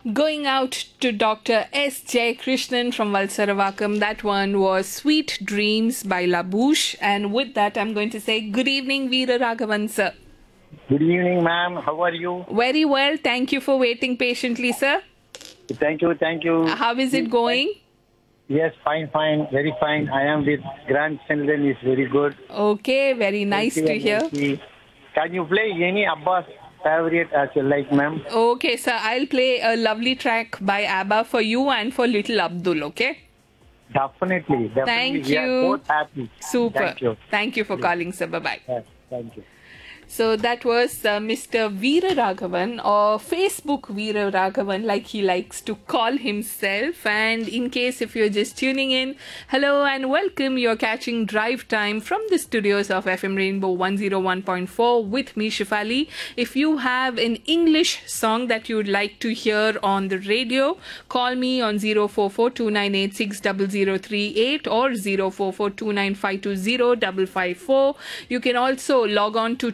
Going out to Dr. S. J. Krishnan from Valsaravakam. That one was Sweet Dreams by Labouche. And with that, I'm going to say good evening, Veera Raghavan, sir. Good evening, ma'am. How are you? Very well. Thank you for waiting patiently, sir. Thank you, thank you. How is it going? Yes, fine, very fine. I am with grandchildren. Is very good. Okay, very nice to hear. Can you play any Abbas favorite as you like, ma'am? Okay, sir. I'll play a lovely track by ABBA for you and for little Abdul, okay? Definitely. Thank We are you. both happy. Super. Thank you. Thank you for calling, sir. Bye-bye. Yes, thank you. So that was Mr. Veera Raghavan, or Facebook Veera Raghavan, like he likes to call himself. And in case if you're just tuning in, hello and welcome. You're catching Drive Time from the studios of FM Rainbow 101.4 with me, Shifali. If you have an English song that you'd like to hear on the radio, call me on 044-2986-0038 or 044-2952-0554. You can also log on to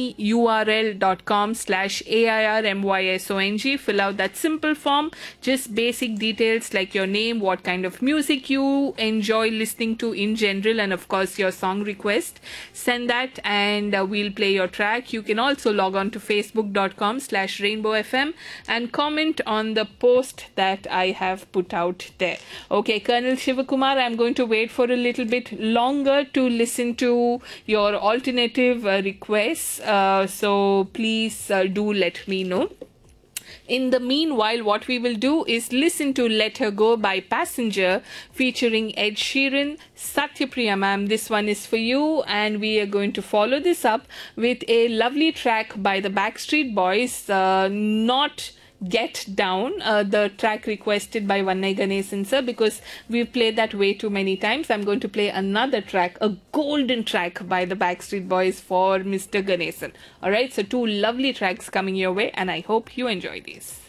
tinyurl.com/AIRMYSONG. Fill out that simple form, just basic details like your name, what kind of music you enjoy listening to in general, and of course your song request. Send that and we'll play your track. You can also log on to facebook.com/rainbowfm and comment on the post that I have put out there. Okay, Colonel Shivakumar, I'm going to wait for a little bit longer to listen to your alternative requests. So please do let me know. In the meanwhile, what we will do is listen to Let Her Go by Passenger featuring Ed Sheeran. Satyapriya ma'am, this one is for you, and we are going to follow this up with a lovely track by the Backstreet Boys, not Get Down, the track requested by Vannai Ganesan sir, because we've played that way too many times. I'm going to play another track, a golden track by the Backstreet Boys for Mr. Ganesan. Alright, so two lovely tracks coming your way, and I hope you enjoy these.